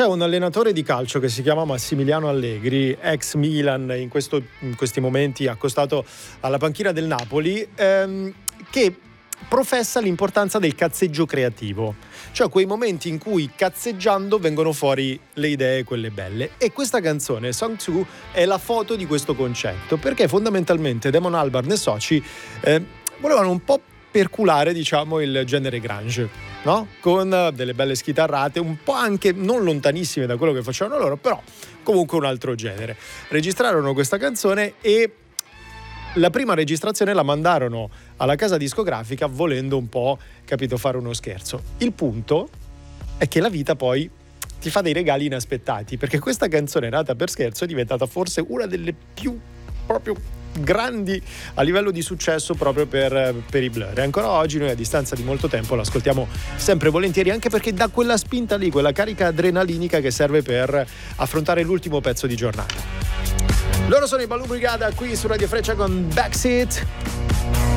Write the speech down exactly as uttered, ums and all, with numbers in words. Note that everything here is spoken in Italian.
c'è un allenatore di calcio che si chiama Massimiliano Allegri, ex Milan, in, questo, in questi momenti accostato alla panchina del Napoli, ehm, che professa l'importanza del cazzeggio creativo, cioè quei momenti in cui cazzeggiando vengono fuori le idee, quelle belle. E questa canzone, Song due, è la foto di questo concetto, perché fondamentalmente Damon Albarn e soci eh, volevano un po' perculare, diciamo, il genere grunge, no? Con delle belle schitarrate, un po' anche non lontanissime da quello che facevano loro, però comunque un altro genere. Registrarono questa canzone e la prima registrazione la mandarono alla casa discografica volendo un po', capito, fare uno scherzo. Il punto è che la vita poi ti fa dei regali inaspettati, perché questa canzone nata per scherzo è diventata forse una delle più proprio grandi a livello di successo proprio per, per i Blur. E ancora oggi noi, a distanza di molto tempo, l'ascoltiamo sempre volentieri, anche perché dà quella spinta lì, quella carica adrenalinica che serve per affrontare l'ultimo pezzo di giornata. Loro sono i Balloon Brigada qui su Radio Freccia con Backseat.